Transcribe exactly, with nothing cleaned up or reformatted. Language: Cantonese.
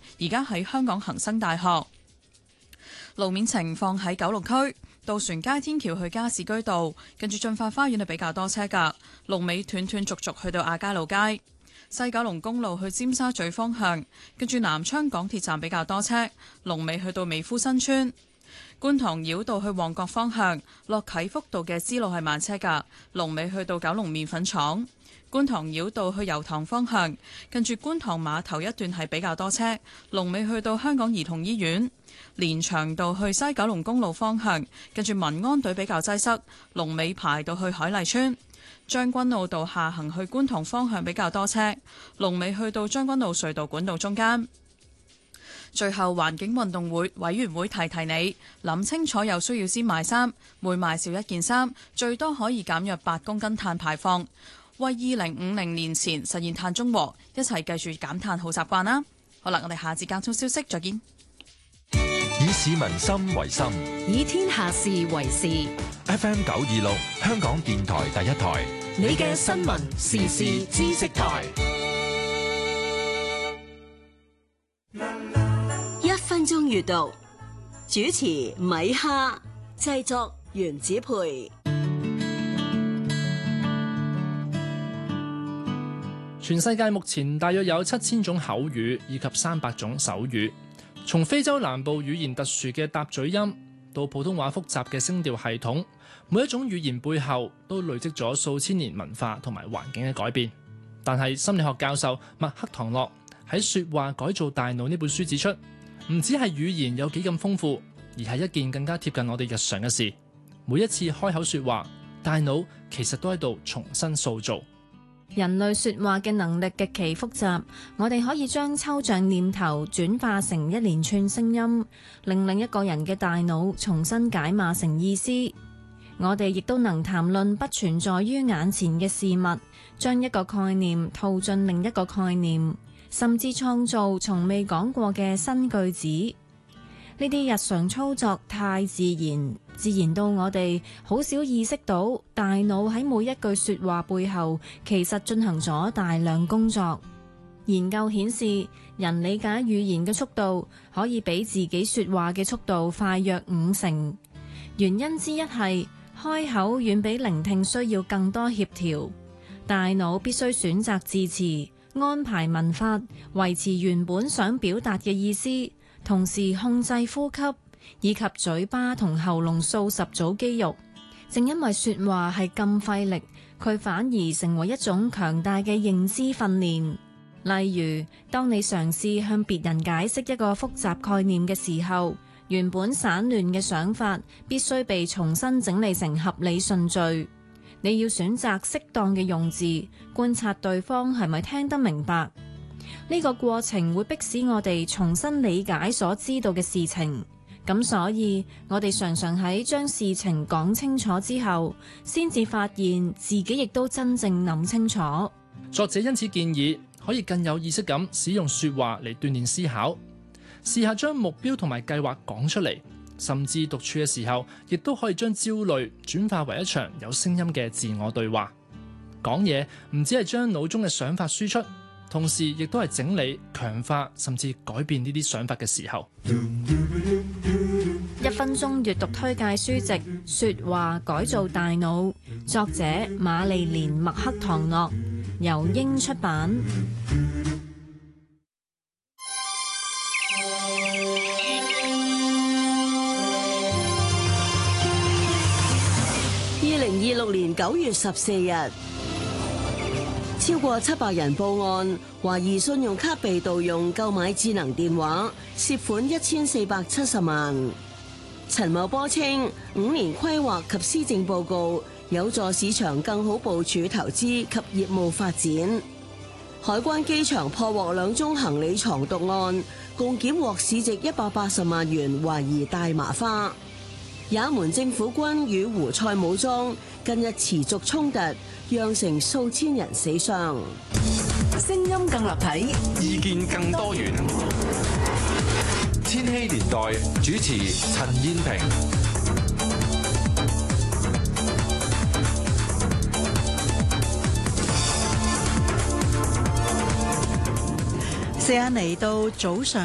而家喺香港恒生大學。路面情況喺九龍區渡船街天橋去加士居道，跟住駿發花園係比較多車㗎，龍尾斷斷續續去到亞皆老街。西九龍公路去尖沙咀方向，跟住南昌港鐵站比較多車，龍尾去到美孚新村。觀塘繞道去旺角方向，落啟福道嘅支路係慢車㗎，龍尾去到九龍麵粉廠。觀塘繞道去油塘方向，跟住觀塘碼頭一段係比較多車，龍尾去到香港兒童醫院。連翔道去西九龍公路方向，跟住民安隊比較擠塞，龍尾排到去海麗村。將軍澳道下行去觀塘方向比較多車，龍尾去到將軍澳隧道管道中間。最後環境運動會委員會提提你，諗清楚有需要先買衫，每買少一件衫，最多可以減約八公斤碳排放，為二零五零年前實現碳中和，一齊繼續減碳好習慣啦。好啦，我哋下次交通消息再見。 以市民心為心， 以天下事為事。 F M 九二六，香港電台第一台， 你嘅新聞時事知識台。 一分鐘閱讀，主持米哈，製作原子培。 全世界目前大約有七千種口語以及三百種手語。從非洲南部語言特殊嘅搭嘴音到普通話複雜嘅聲調系統，每一種語言背後都累積咗數千年文化同埋環境嘅改變。但係心理學教授麥克唐諾喺《說話改造大腦》呢本書指出，唔止係語言有幾咁豐富，而係一件更加貼近我哋日常嘅事。每一次開口說話，大腦其實都喺度重新塑造。 人類說話嘅能力極其複雜，我哋可以將抽象念頭轉化成一連串聲音，令另一個人嘅大腦重新解碼成意思。我哋亦都能談論不存在於眼前嘅事物，將一個概念套進另一個概念，甚至創造從未講過嘅新句子。呢啲日常操作太自然，自然到我哋好少意識到，大腦喺每一句說話背後其實進行咗大量工作。研究顯示，人理解語言嘅速度可以比自己說話嘅速度快約五成。原因之一係開口遠比聆聽需要更多協調，大腦必須選擇字詞、安排文法、維持原本想表達嘅意思，同時控制呼吸，以及嘴巴同喉嚨數十組肌肉。正因為說話係咁費力，佢反而成為一種強大嘅認知訓練。例如，當你嘗試向別人解釋一個複雜概念嘅時候，原本散亂嘅想法必須被重新整理成合理順序。你要選擇適當嘅用字，觀察對方係咪聽得明白。呢個過程會迫使我哋重新理解所知道嘅事情，咁所以我哋常常喺將事情講清楚之後，先至發現自己亦都真正諗清楚。 作者因此建議可以更有意識咁使用說話嚟鍛鍊思考，試下將目標同埋計劃講出嚟，甚至獨處嘅時候，亦都可以將焦慮轉化為一場有聲音嘅自我對話。講嘢唔只係將腦中嘅想法輸出，同時亦都係整理、強化甚至改變呢啲想法嘅時候。 一分鐘閱讀推介書籍《說話改造大腦》，作者瑪麗蓮麥克唐諾，由英出版。 二零二六年九月十四日，超過七百人報案，懷疑信用卡被盜用購買智能電話，涉款一千四百七十萬。陳茂波稱，五年規劃及施政報告有助市場更好部署投資及業務發展。海關機場破獲兩宗行李藏毒案，共檢獲市值一百八十萬元懷疑大麻花。也門政府軍與胡塞武裝近日持續衝突，釀成數千人死傷。 聲音更立體， 意見更多元。千禧年代主持陳燕萍。 時間嚟到早上